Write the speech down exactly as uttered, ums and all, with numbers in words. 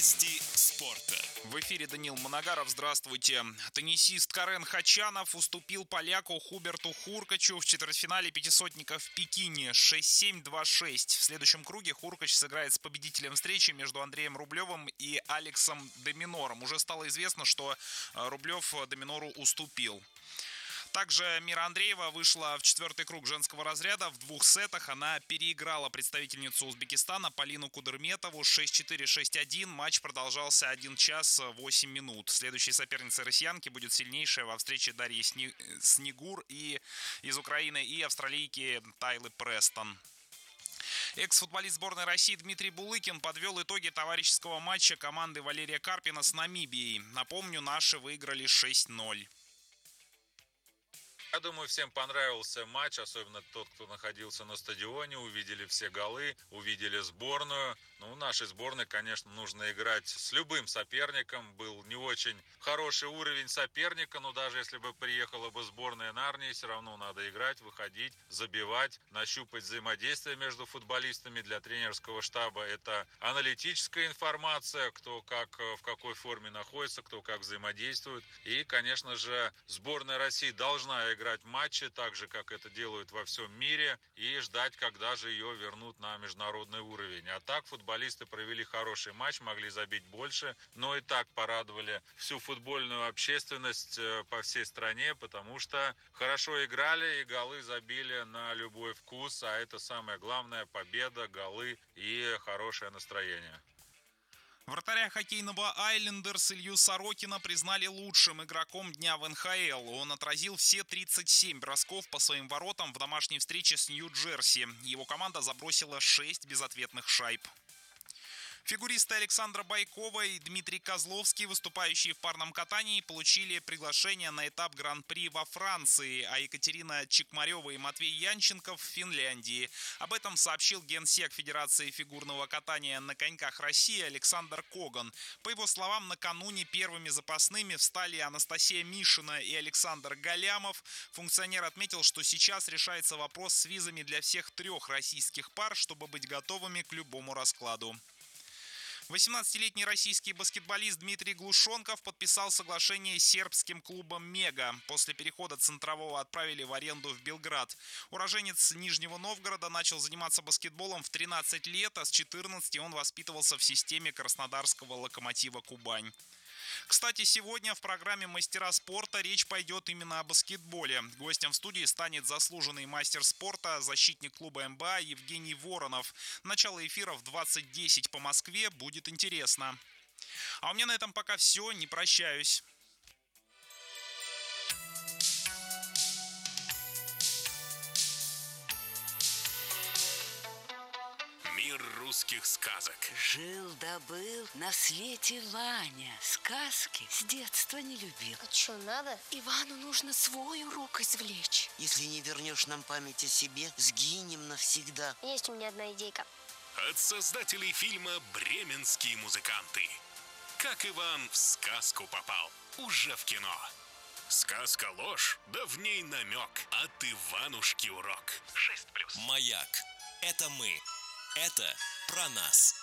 Новости спорта. В эфире Даниил Моногаров. Здравствуйте. Теннисист Карен Хачанов уступил поляку Хуберту Хуркачу в четвертьфинале пятисотника в Пекине шесть-семь, два-шесть. В следующем круге Хуркач сыграет с победителем встречи между Андреем Рублевым и Алексом де Минором. Уже стало известно, что Рублев де Минору уступил. Также Мира Андреева вышла в четвертый круг женского разряда. В двух сетах она переиграла представительницу Узбекистана Полину Кудерметову шесть-четыре, шесть-один. Матч продолжался один час восемь минут. Следующей соперницей россиянки будет сильнейшая во встрече Дарьи Снегур и из Украины и австралийки Тайлы Престон. Экс-футболист сборной России Дмитрий Булыкин подвел итоги товарищеского матча команды Валерия Карпина с Намибией. Напомню, наши выиграли шесть ноль. Я думаю, всем понравился матч, особенно тот, кто находился на стадионе, увидели все голы, увидели сборную. Ну, нашей сборной, конечно, нужно играть с любым соперником. Был не очень хороший уровень соперника, но даже если бы приехала бы сборная Нарнии, все равно надо играть, выходить, забивать, нащупать взаимодействие между футболистами. Для тренерского штаба это аналитическая информация, кто как, в какой форме находится, кто как взаимодействует. И, конечно же, сборная России должна играть играть матчи, так же, как это делают во всем мире, и ждать, когда же ее вернут на международный уровень. А так футболисты провели хороший матч, могли забить больше, но и так порадовали всю футбольную общественность по всей стране, потому что хорошо играли и голы забили на любой вкус, а это самое главное: победа, голы и хорошее настроение. Вратаря хоккейного Айлендерс Илью Сорокина признали лучшим игроком дня в эн ха эл. Он отразил все тридцать семь бросков по своим воротам в домашней встрече с Нью-Джерси. Его команда забросила шесть безответных шайб. Фигуристы Александра Байкова и Дмитрий Козловский, выступающие в парном катании, получили приглашение на этап Гран-при во Франции, а Екатерина Чекмарева и Матвей Янченко в Финляндии. Об этом сообщил генсек Федерации фигурного катания на коньках России Александр Коган. По его словам, накануне первыми запасными встали Анастасия Мишина и Александр Галямов. Функционер отметил, что сейчас решается вопрос с визами для всех трех российских пар, чтобы быть готовыми к любому раскладу. восемнадцатилетний российский баскетболист Дмитрий Глушенков подписал соглашение с сербским клубом «Мега». После перехода центрового отправили в аренду в Белград. Уроженец Нижнего Новгорода начал заниматься баскетболом в тринадцать лет, а с четырнадцати он воспитывался в системе краснодарского «Локомотива Кубань». Кстати, сегодня в программе «Мастера спорта» речь пойдет именно о баскетболе. Гостем в студии станет заслуженный мастер спорта, защитник клуба эм бэ а Евгений Воронов. Начало эфира в двадцать десять по Москве, будет интересно. А у меня на этом пока все, не прощаюсь. Мир русских сказок. Жил-да-был на свете Ваня. Сказки с детства не любил. А что, надо? Ивану нужно свой урок извлечь. Если не вернешь нам память о себе, сгинем навсегда. Есть у меня одна идейка. От создателей фильма «Бременские музыканты». Как Иван в сказку попал. Уже в кино. Сказка ложь, да в ней намек. От Иванушки урок. шесть плюс. Маяк. Это мы. Это про нас.